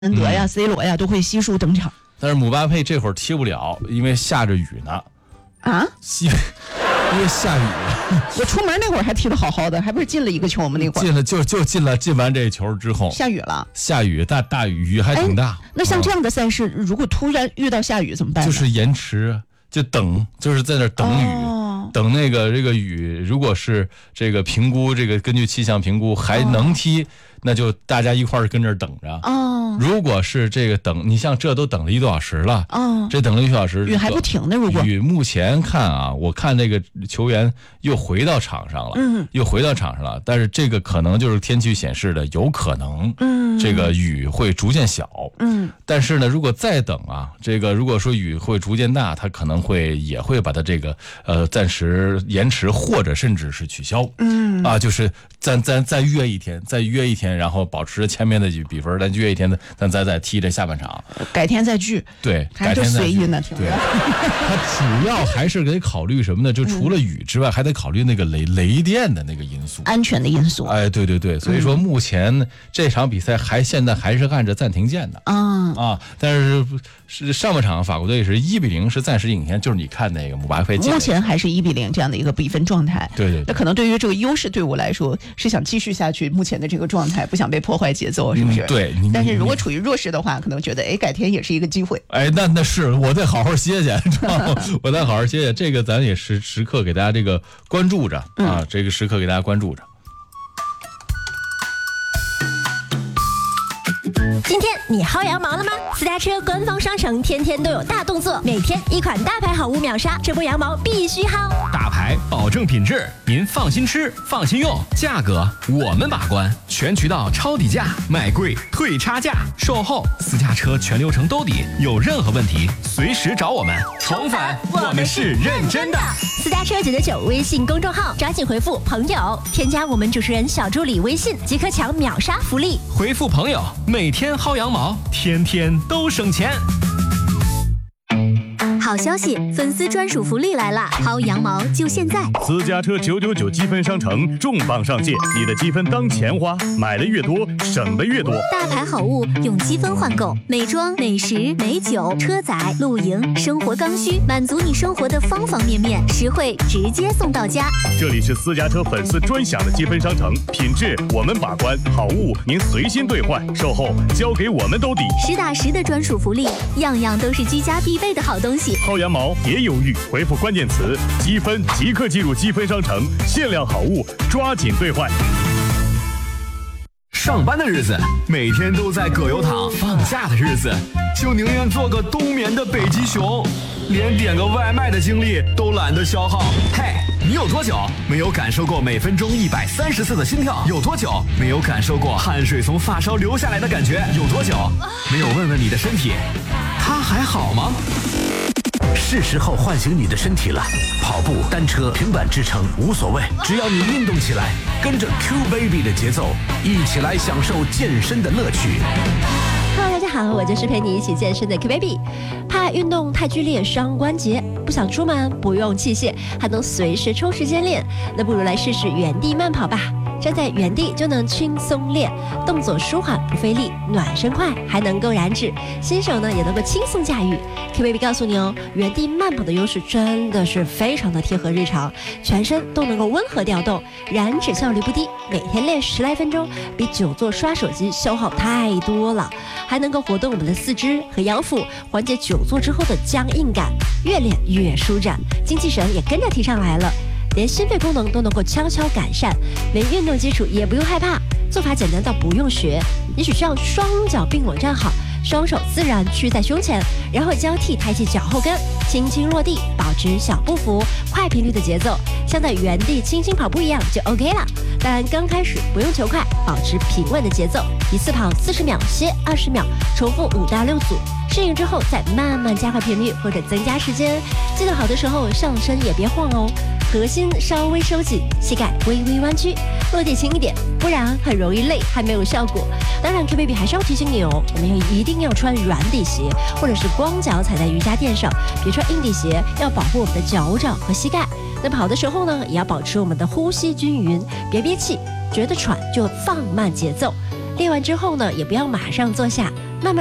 恩德呀、C 罗呀都会悉数登场。 但是姆巴佩这会儿踢不了，因为下着雨呢。 啊？ 因为下雨。 我出门那会儿还踢得好好的，还不是进了一个球吗？那会儿进了就进了，进完这球之后下雨了。 下雨，大雨，雨还挺大。 那像这样的赛事，如果突然遇到下雨怎么办？ 就是延迟，就等，就是在那等雨。等这个雨，如果是这个评估，这个根据气象评估还能踢，那就大家一块儿跟这儿等着。如果是这个等，你像这都等了1多小时了。这等了1小时， 雨还不停呢。如果雨目前看啊，我看这个球员又回到场上了，又回到场上了。但是这个可能就是天气显示的，有可能，这个雨会逐渐小。但是呢，如果再等啊，这个如果说雨会逐渐大，它可能也会把它这个暂时延迟，或者甚至是取消。就是再约一天，然后保持前面的比分，再约一天，咱再踢这下半场， 改天再聚。 对， 还是随意呢，挺对。它主要还是得考虑什么呢？就除了雨之外，还得考虑那个雷电的那个因素， 安全的因素。 对，所以说目前这场比赛现在还是按着暂停键的。但是上半场法国队是1-0，是暂时领先，就是你看那个姆巴佩进， 目前还是1-0这样的一个比分状态。 对， 那可能对于这个优势队伍来说，是想继续下去目前的这个状态，不想被破坏节奏，是不是？ 对。 但是如果处于弱势的话，可能觉得改天也是一个机会。 那是我再好好歇歇，我再好好歇歇。这个咱也时刻给大家这个关注着啊，这个时刻给大家关注着。 今天你薅羊毛了吗？私家车官方商城天天都有大动作，每天一款大牌好物秒杀，这波羊毛必须薅。 大牌保证品质，您放心吃，放心用，价格我们把关，全渠道抄底价，卖贵退差价，售后私家车全流程兜底，有任何问题随时找我们。宠粉，我们是认真的。 私家车999微信公众号，抓紧回复朋友，添加我们主持人小助理微信，即可抢秒杀福利。 回复朋友，每天薅羊毛，天天都省钱。 好消息，粉丝专属福利来啦！薅羊毛就现在！ 私家车999积分商城重磅上线，你的积分当钱花，买的越多，省的越多。 大牌好物用积分换购，美妆、美食、美酒、车载、露营、生活刚需，满足你生活的方方面面，实惠直接送到家。 这里是私家车粉丝专享的积分商城，品质我们把关，好物您随心兑换，售后交给我们兜底， 实打实的专属福利，样样都是居家必备的好东西。 薅羊毛别犹豫，回复关键词积分即刻进入积分商城，限量好物抓紧兑换。 上班的日子每天都在葛优躺，放假的日子就宁愿做个冬眠的北极熊，连点个外卖的精力都懒得消耗。嘿，你有多久没有感受过每分钟130次的心跳？有多久没有感受过汗水从发梢流下来的感觉？有多久没有问问你的身体，它还好吗？ 是时候唤醒你的身体了，跑步、单车、平板支撑无所谓，只要你运动起来，跟着 Q Baby 的节奏，一起来享受健身的乐趣。 Hello， 大家好，我就是陪你一起健身的 Q Baby。怕运动太剧烈伤关节，不想出门，不用器械，还能随时抽时间练，那不如来试试原地慢跑吧。站在原地就能轻松练，动作舒缓不费力，暖身快，还能够燃脂，新手呢也能够轻松驾驭。Q Baby 告诉你哦，原地慢跑的优势真的是非常的贴合日常，全身都能够温和调动，燃脂效率不低，每天练10来分钟，比久坐刷手机消耗太多了，还能够活动我们的四肢和腰腹，缓解久坐之后的僵硬感，越练越舒展，精气神也跟着提上来了。连心肺功能都能够悄悄改善，没运动基础也不用害怕，做法简单到不用学，你只需要双脚并拢站好，双手自然屈在胸前，然后交替抬起脚后跟，轻轻落地，保持小步幅，快频率的节奏，像在原地轻轻跑步一样就 OK 了。当然刚开始不用求快，保持平稳的节奏，一次跑40秒，歇20秒，重复5到6组，适应之后再慢慢加快频率或者增加时间。记得跑的时候上身也别晃哦，核心稍微收紧，膝盖微微弯曲，落地轻一点，不然很容易累，还没有效果。当然 Q Baby 还是要提醒你哦，我们一定要穿软底鞋，或者是光脚踩在瑜伽垫上，别穿硬底鞋，要保护我们的脚掌和膝盖。那跑的时候呢，也要保持我们的呼吸均匀，别憋气，觉得喘就放慢节奏。 练完之后呢，也不要马上坐下，慢慢